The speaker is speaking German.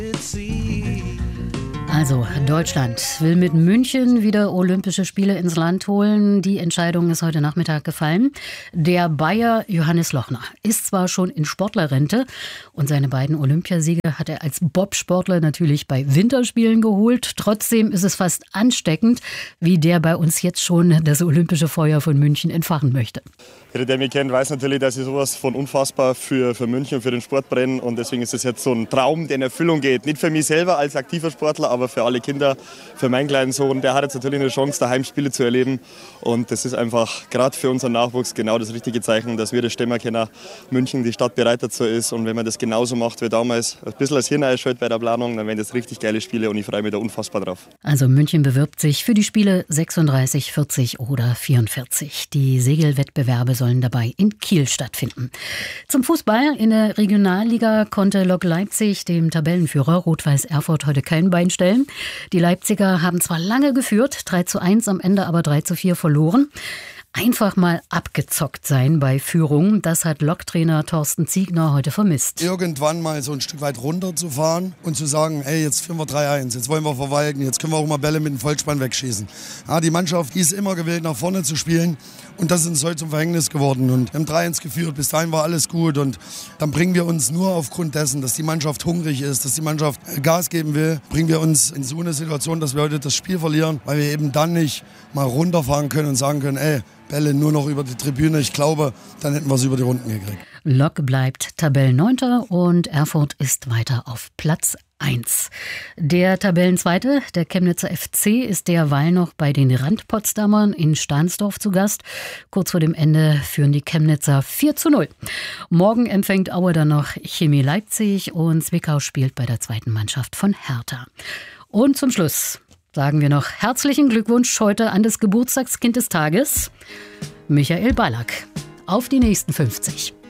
Also, Deutschland will mit München wieder Olympische Spiele ins Land holen. Die Entscheidung ist heute Nachmittag gefallen. Der Bayer Johannes Lochner ist zwar schon in Sportlerrente und seine beiden Olympiasiege hat er als Bobsportler natürlich bei Winterspielen geholt. Trotzdem ist es fast ansteckend, wie der bei uns jetzt schon das olympische Feuer von München entfachen möchte. Jeder, der mich kennt, weiß natürlich, dass ich sowas von unfassbar für München und für den Sport brenne. Und deswegen ist es jetzt so ein Traum, der in Erfüllung geht. Nicht für mich selber als aktiver Sportler, aber für alle Kinder, für meinen kleinen Sohn. Der hat jetzt natürlich eine Chance, daheim Spiele zu erleben. Und das ist einfach gerade für unseren Nachwuchs genau das richtige Zeichen, dass wir das stemmen können. München, die Stadt bereit dazu ist. Und wenn man das genauso macht wie damals, ein bisschen als Hirn einschaltet bei der Planung, dann werden das richtig geile Spiele und ich freue mich da unfassbar drauf. Also München bewirbt sich für die Spiele 36, 40 oder 44. Die Segelwettbewerbe sollen dabei in Kiel stattfinden. Zum Fußball in der Regionalliga konnte Lok Leipzig dem Tabellenführer Rot-Weiß Erfurt heute kein Bein stellen. Die Leipziger haben zwar lange geführt, 3:1, am Ende aber 3:4 verloren. Einfach mal abgezockt sein bei Führung, das hat Loktrainer Thorsten Ziegner heute vermisst. Irgendwann mal so ein Stück weit runterzufahren und zu sagen, ey, jetzt führen wir 3:1, jetzt wollen wir verwalten, jetzt können wir auch mal Bälle mit dem Vollspann wegschießen. Ja, die Mannschaft, die ist immer gewillt, nach vorne zu spielen und das ist uns heute zum Verhängnis geworden. Und wir haben 3:1 geführt, bis dahin war alles gut und dann bringen wir uns nur aufgrund dessen, dass die Mannschaft hungrig ist, dass die Mannschaft Gas geben will, bringen wir uns in so eine Situation, dass wir heute das Spiel verlieren, weil wir eben dann nicht mal runterfahren können und sagen können, ey, Bälle nur noch über die Tribüne. Ich glaube, dann hätten wir es über die Runden gekriegt. Lok bleibt Tabellenneunter und Erfurt ist weiter auf Platz 1. Der Tabellenzweite, der Chemnitzer FC, ist derweil noch bei den Randpotsdamern in Stahnsdorf zu Gast. Kurz vor dem Ende führen die Chemnitzer 4:0. Morgen empfängt Aue dann noch Chemie Leipzig und Zwickau spielt bei der zweiten Mannschaft von Hertha. Und zum Schluss sagen wir noch herzlichen Glückwunsch heute an das Geburtstagskind des Tages, Michael Ballack. Auf die nächsten 50.